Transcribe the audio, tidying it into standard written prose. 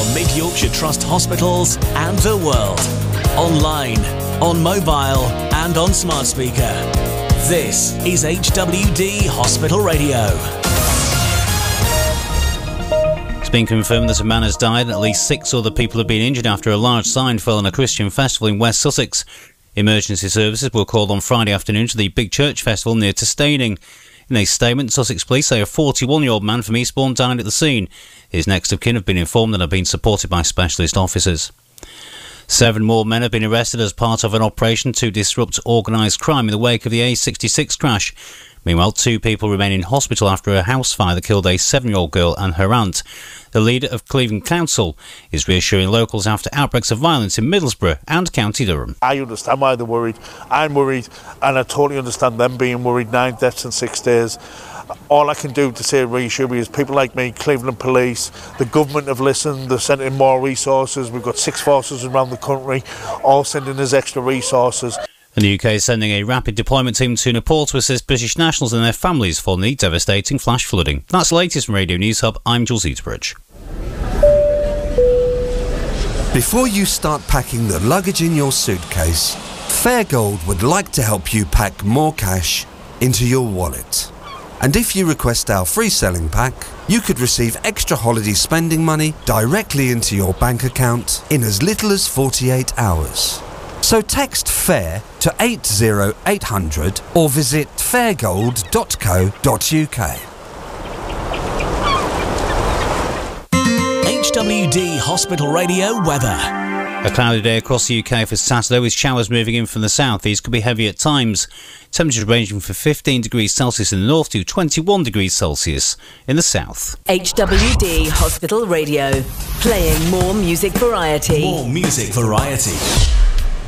from Mid-Yorkshire Trust hospitals and the world. Online, on mobile and on smart speaker. This is HWD Hospital Radio. It's been confirmed that a man has died and at least 6 other people have been injured after a large sign fell on a Christian festival in West Sussex. Emergency services were called on Friday afternoon to the Big Church Festival near to Staining. In a statement, Sussex Police say a 41-year-old man from Eastbourne died at the scene. His next of kin have been informed and have been supported by specialist officers. 7 more men have been arrested as part of an operation to disrupt organised crime in the wake of the A66 crash. Meanwhile, 2 people remain in hospital after a house fire that killed a 7-year-old girl and her aunt. The leader of Cleveland Council is reassuring locals after outbreaks of violence in Middlesbrough and County Durham. I understand why they're worried. I'm worried, and I totally understand them being worried. 9 deaths in 6 days. All I can do to say reassure me is people like me, Cleveland Police, the government have listened, they've sent in more resources. We've got 6 forces around the country, all sending us extra resources. And the UK is sending a rapid deployment team to Nepal to assist British nationals and their families following the devastating flash flooding. That's the latest from Radio News Hub. I'm Jules Eaterbridge. Before you start packing the luggage in your suitcase, Fairgold would like to help you pack more cash into your wallet. And if you request our free selling pack, you could receive extra holiday spending money directly into your bank account in as little as 48 hours. So text FAIR to 80800 or visit fairgold.co.uk. HWD Hospital Radio weather. A cloudy day across the UK for Saturday with showers moving in from the south. These could be heavy at times. Temperatures ranging from 15 degrees Celsius in the north to 21 degrees Celsius in the south. HWD Hospital Radio. Playing more music variety. More music variety.